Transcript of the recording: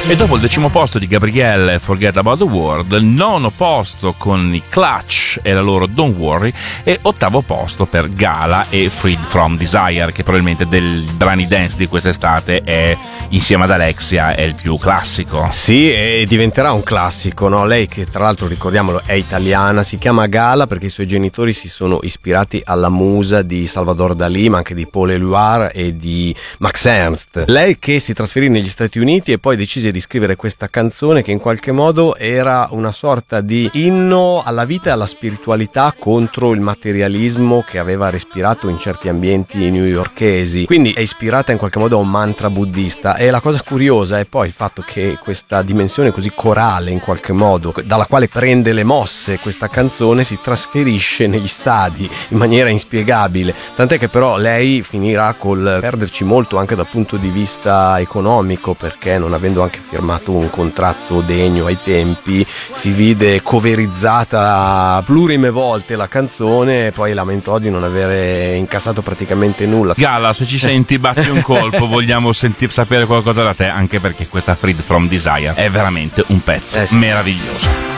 E dopo il 10° posto di Gabrielle, Forget About the World, 9° posto con i Clutch e la loro Don't Worry, e 8° posto per Gala e Freed From Desire, che probabilmente dei brani dance di quest'estate è, insieme ad Alexia, è il più classico. Sì, e diventerà un classico, no? Lei, che tra l'altro, ricordiamolo, è italiana, si chiama Gala perché i suoi genitori si sono ispirati alla musa di Salvador Dalì, ma anche di Paul Éluard e di Max Ernst. Lei che si trasferì negli Stati Uniti e poi decise di scrivere questa canzone che in qualche modo era una sorta di inno alla vita e alla spiritualità contro il materialismo che aveva respirato in certi ambienti newyorkesi. Quindi è ispirata in qualche modo a un mantra buddista, e la cosa curiosa è poi il fatto che questa dimensione così corale, in qualche modo, dalla quale prende le mosse questa canzone, si trasferisce negli stadi in maniera inspiegabile, tant'è che però lei finirà col perderci molto anche dal punto di vista economico, perché non avendo anche firmato un contratto degno ai tempi, si vide coverizzata plurime volte la canzone e poi lamentò di non avere incassato praticamente nulla. Gala, se ci senti, batti un colpo, vogliamo sapere qualcosa da te, anche perché questa Freed From Desire è veramente un pezzo meraviglioso.